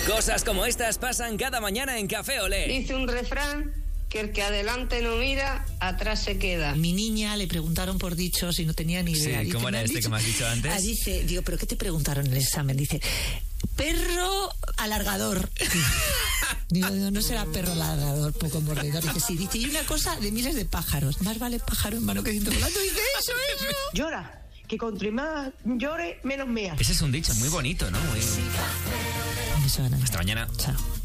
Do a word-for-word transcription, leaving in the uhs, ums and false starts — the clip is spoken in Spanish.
Cosas como estas pasan cada mañana en Café Olé. Dice un refrán que el que adelante no mira, atrás se queda. Mi niña le preguntaron por dichos y no tenía ni idea. Sí, dice, ¿cómo era este dicho? que me has dicho antes? Ah, dice, digo, ¿pero qué te preguntaron en el examen? Dice, perro alargador. Digo, no, no será perro ladrador, poco mordedor. Dice, sí, dice, y una cosa de miles de pájaros. Más vale pájaro en mano que ciento volando. Dice, eso, eso. Llora, que contra más llore, menos mea. Ese es un dicho muy bonito, ¿no? Muy... Eso, Ana. Hasta mañana. Chao.